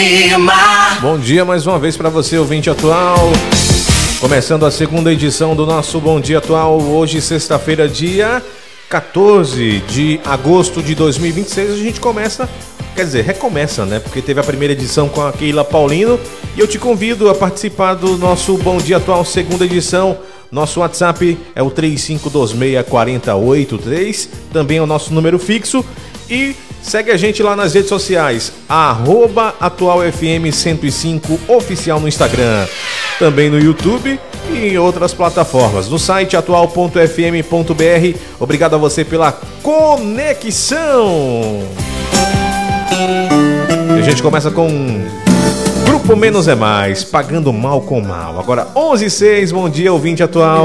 Lima. Bom dia mais uma vez para você, ouvinte atual. Começando a segunda edição do nosso Bom Dia Atual. Hoje, sexta-feira, dia 14 de agosto de 2026. A gente começa, quer dizer, recomeça, né? Porque teve a primeira edição com a Keila Paulino. E eu te convido a participar do nosso Bom Dia Atual, segunda edição. Nosso WhatsApp é o 3526-4083. Também é o nosso número fixo. E segue a gente lá nas redes sociais, @AtualFM105 Oficial no Instagram, também no YouTube e em outras plataformas, no site atual.fm.br. Obrigado a você pela conexão. E a gente começa com Grupo Menos é Mais, pagando mal com mal. Agora 11:06, bom dia, ouvinte atual.